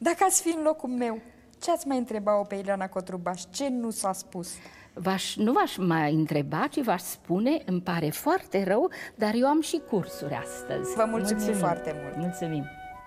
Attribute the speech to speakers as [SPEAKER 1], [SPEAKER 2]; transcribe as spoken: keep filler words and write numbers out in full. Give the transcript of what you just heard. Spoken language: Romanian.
[SPEAKER 1] Dacă ați fi în locul meu, ce ați mai întreba-o pe Ileana Cotrubaș? Ce nu s-a spus?
[SPEAKER 2] V-aș, nu v-aș mai întreba, ci v-aș spune, îmi pare foarte rău, dar eu am și cursuri astăzi.
[SPEAKER 1] Vă mulțumim, mulțumim. foarte mult!
[SPEAKER 2] Mulțumim!